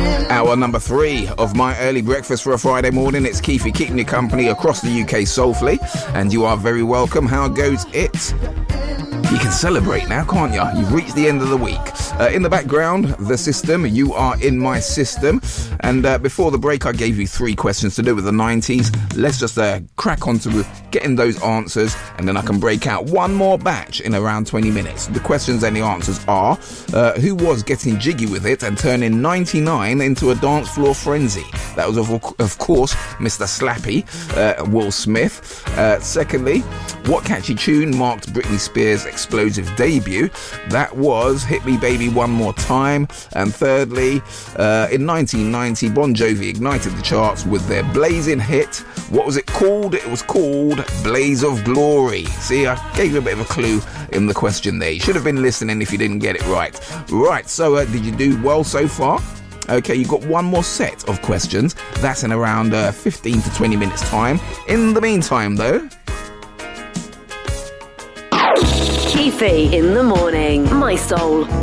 Hour number 3 of my early breakfast for a Friday morning. It's Keefy keeping you company across the UK soulfully, and you are very welcome. How goes it? You can celebrate now, can't you? You've reached the end of the week. In the background, The System, You Are In My System. And before the break, I gave you 3 questions to do with the 90s. Let's just crack on to getting those answers, and then I can break out one more batch in around 20 minutes. The questions and the answers are, who was getting jiggy with it and turning 99 into a dance floor frenzy? That was, of course, Mr. Slappy, Will Smith. Secondly, what catchy tune marked Britney Spears' explosive debut? That was Hit Me Baby One More Time. And thirdly, in 1990, Bon Jovi ignited the charts with their blazing hit. What was it called? It was called Blaze of Glory. See, I gave you a bit of a clue in the question there. You should have been listening if you didn't get it right. Right, so did you do well so far? Okay, you've got one more set of questions. That's in around 15 to 20 minutes time. In the meantime, though... Keefy in the morning. My soul.